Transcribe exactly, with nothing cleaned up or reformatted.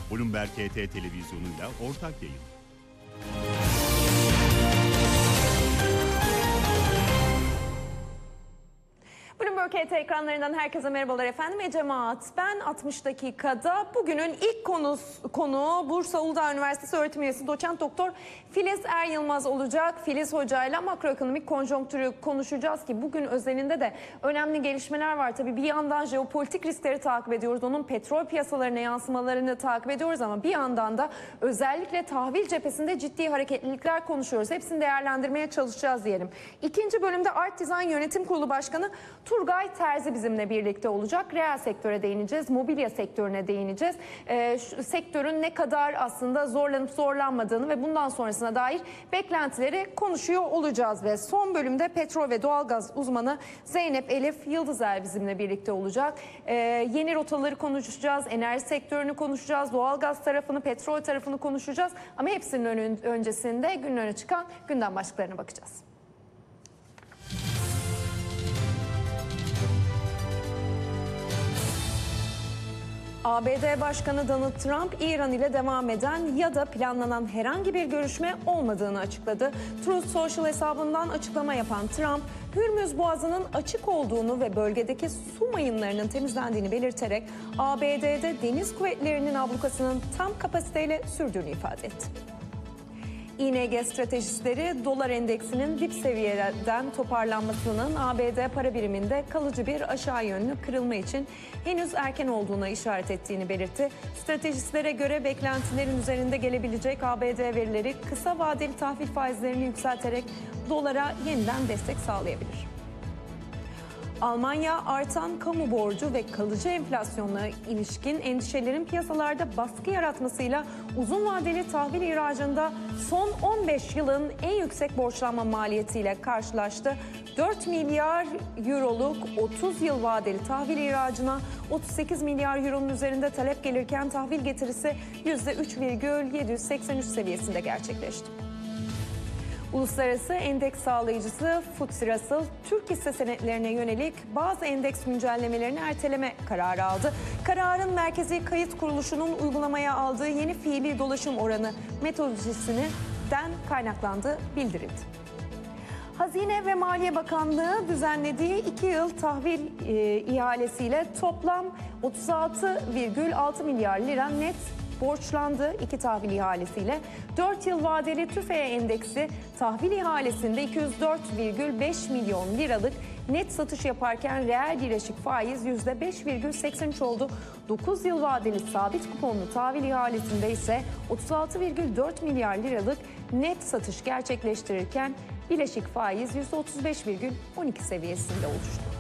Bloomberg H T televizyonuyla ortak yayın. Bloomberg H T ekranlarından herkese merhabalar efendim. Ece Maat. Ben altmış dakikada bugünün ilk konusu, konuğu Bursa Uludağ Üniversitesi öğretim üyesi doçent doktor Filiz Er Yılmaz olacak. Filiz Hoca ile makroekonomik konjonktürü konuşacağız ki bugün özelinde de önemli gelişmeler var. Tabii bir yandan jeopolitik riskleri takip ediyoruz. Onun petrol piyasalarına yansımalarını takip ediyoruz ama bir yandan da özellikle tahvil cephesinde ciddi hareketlilikler konuşuyoruz. Hepsini değerlendirmeye çalışacağız diyelim. İkinci bölümde Art Design Yönetim Kurulu Başkanı Turgay Terzi bizimle birlikte olacak. Reel sektöre değineceğiz, mobilya sektörüne değineceğiz. E, şu, sektörün ne kadar aslında zorlanıp zorlanmadığını ve bundan sonrasına dair beklentileri konuşuyor olacağız. Ve son bölümde petrol ve doğalgaz uzmanı Zeynep Elif Yıldızer bizimle birlikte olacak. E, yeni rotaları konuşacağız, enerji sektörünü konuşacağız, doğalgaz tarafını, petrol tarafını konuşacağız. Ama hepsinin ön, öncesinde günün öne çıkan gündem başlıklarına bakacağız. A B D Başkanı Donald Trump, İran ile devam eden ya da planlanan herhangi bir görüşme olmadığını açıkladı. Truth Social hesabından açıklama yapan Trump, Hürmüz Boğazı'nın açık olduğunu ve bölgedeki su mayınlarının temizlendiğini belirterek A B D'de deniz kuvvetlerinin ablukasının tam kapasiteyle sürdüğünü ifade etti. İ N G stratejistleri dolar endeksinin dip seviyeden toparlanmasının A B D para biriminde kalıcı bir aşağı yönlü kırılma için henüz erken olduğuna işaret ettiğini belirtti. Stratejistlere göre beklentilerin üzerinde gelebilecek A B D verileri kısa vadeli tahvil faizlerini yükselterek dolara yeniden destek sağlayabilir. Almanya artan kamu borcu ve kalıcı enflasyonla ilişkin endişelerin piyasalarda baskı yaratmasıyla uzun vadeli tahvil ihracında son on beş yılın en yüksek borçlanma maliyetiyle karşılaştı. dört milyar euroluk otuz yıl vadeli tahvil ihracına otuz sekiz milyar euronun üzerinde talep gelirken tahvil getirisi yüzde üç virgül yedi yüz seksen üç seviyesinde gerçekleşti. Uluslararası endeks sağlayıcısı F T S E Russell, Türk hisse senetlerine yönelik bazı endeks güncellemelerini erteleme kararı aldı. Kararın Merkezi Kayıt Kuruluşu'nun uygulamaya aldığı yeni fiili dolaşım oranı metodolojisinden kaynaklandığı bildirildi. Hazine ve Maliye Bakanlığı düzenlediği iki yıl tahvil e, ihalesiyle toplam otuz altı virgül altı milyar lira net borçlandı iki tahvil ihalesiyle. dört yıl vadeli TÜFE endeksi tahvil ihalesinde iki yüz dört virgül beş milyon liralık net satış yaparken reel bileşik faiz yüzde beş virgül seksen üç oldu. dokuz yıl vadeli sabit kuponlu tahvil ihalesinde ise otuz altı virgül dört milyar liralık net satış gerçekleştirirken bileşik faiz yüzde otuz beş virgül on iki seviyesinde oluştu.